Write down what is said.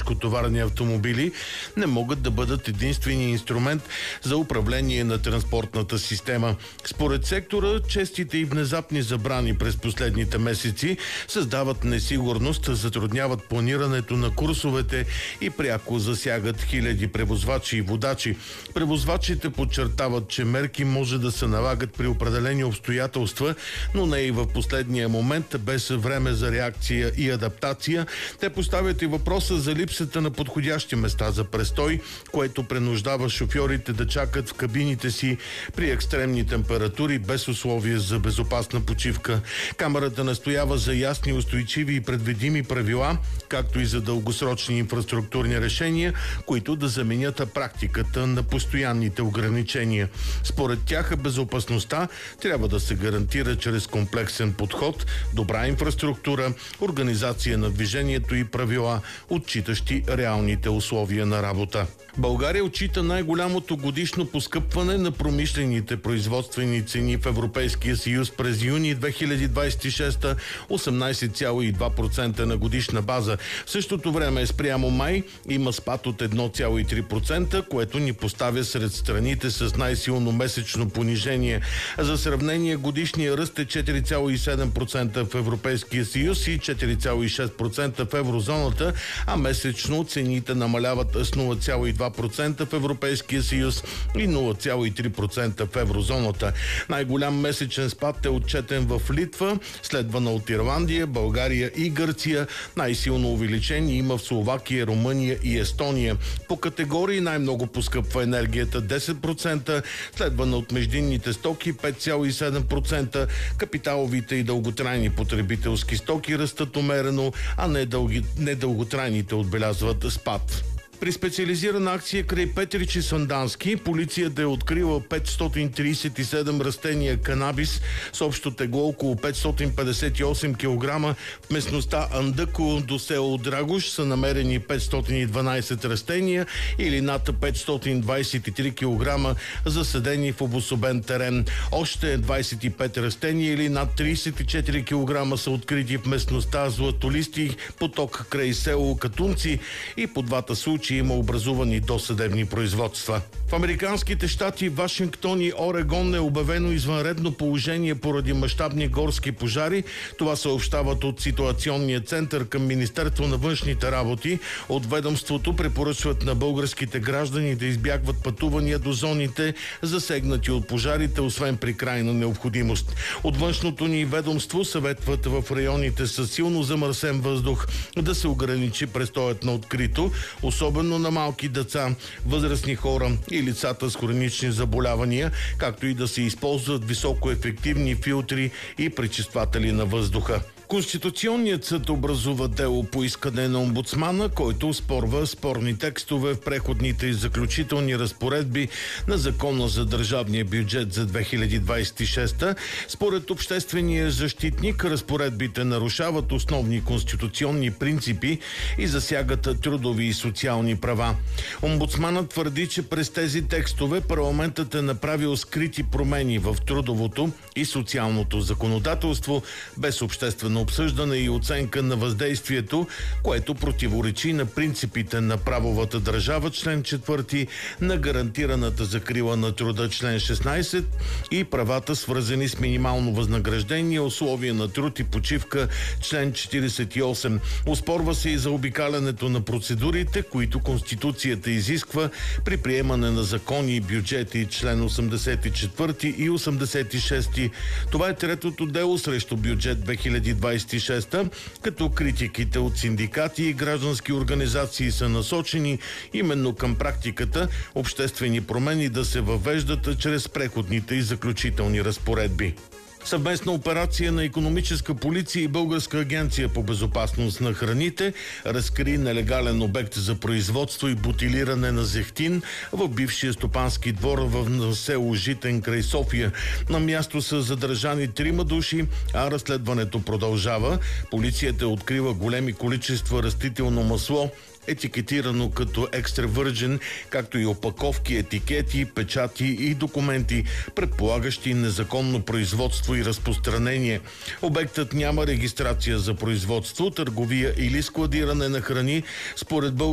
тежкотоварни автомобили не могат да бъдат единствения инструмент за управление на транспортната система. Според сектора, честите и внезапни забрани през последните месеци създават несигурност, затрудняват планирането на курсовете и пряко засягат хиляди превозвачи и водачи. Превозвачите подчертават, че мерки може да се налагат при определени обстоятелства, но не и в последния момент, без време за реакция и адаптация. Те поставят и въпроса за липсата на подходящи места за престой, което принуждава шофьорите да чакат в кабините си при екстремни температури без условия за безопасна почивка. Камарата настоява за ясни, устойчиви и предвидими правила, както и за дългосрочни инфраструктурни решения, които да заменят практиката на постоянните ограничения. Според тях безопасността трябва да се гарантира чрез комплексен подход, добра инфраструктура, организация на движението и правила, отчитащи реалните условия на работа. България отчита най-голямото годишно поскъпване на промишлените производствени цени в Европейския съюз през юни 2026 – 18,2% на годишна база. В същото време спрямо май има спад от 1,3%, което ни поставя сред страните с най-силно месечно понижение. За сравнение, годишният ръст е 4,7% в Европейския съюз и 4,6% в еврозоната, а месечно цените намаляват с 0,2% в Европейския съюз и 0,3% в еврозоната. Най-голям месечен спад е отчетен в Литва, следвана от Ирландия, България и Гърция. Най-силно увеличение има в Словакия, Румъния и Естония. По категории най-много поскъпва енергията 10%, следвана от междинните стоки 5,7%, капиталовите и дълготрайни потребителски стоки растат умерено, а недълготрайните отбелязват спад. При специализирана акция край Петрич и Сандански полицията е открила 537 растения канабис с общо тегло около 558 кг. В местността Андъко до село Драгош са намерени 512 растения или над 523 кг засадени в обособен терен. Още 25 растения или над 34 кг са открити в местността Златолисти поток край село Катунци и по двата случая има образувани досъдебни производства. В американските щати Вашингтон и Орегон е обявено извънредно положение поради мащабни горски пожари. Това съобщават от ситуационния център към Министерство на външните работи. От ведомството препоръчват на българските граждани да избягват пътувания до зоните, засегнати от пожарите, освен при крайна необходимост. От външното ни ведомство съветват в районите с силно замърсен въздух да се ограничи престоят на открито, особено на малки деца, възрастни хора и лицата с хронични заболявания, както и да се използват високоефективни филтри и пречистватели на въздуха. Конституционният съд образува дело по искане на омбудсмана, който оспорва спорни текстове в преходните и заключителни разпоредби на Закона за държавния бюджет за 2026. Според обществения защитник, разпоредбите нарушават основни конституционни принципи и засягат трудови и социални права. Омбудсманът твърди, че през тези текстове парламентът е направил скрити промени в трудовото и социалното законодателство без обществено обсъждане и оценка на въздействието, което противоречи на принципите на правовата държава, член 4, на гарантираната закрила на труда, член 16, и правата, свързани с минимално възнаграждение, условия на труд и почивка, член 48. Оспорва се и заобикалянето на процедурите, които Конституцията изисква при приемане на закони и бюджети, член 84 и 86. Това е третото дело срещу бюджет 2026, като критиките от синдикати и граждански организации са насочени именно към практиката обществени промени да се въвеждат чрез преходните и заключителни разпоредби. Съвместна операция на икономическа полиция и Българска агенция по безопасност на храните разкри нелегален обект за производство и бутилиране на зехтин в бившия стопански двор в село Житен край София. На място са задържани 3 души, а разследването продължава. Полицията е открила големи количества растително масло, етикетирано като екстра върджен, както и опаковки, етикети, печати и документи, предполагащи незаконно производство и разпространение. Обектът няма регистрация за производство, търговия или складиране на храни. Според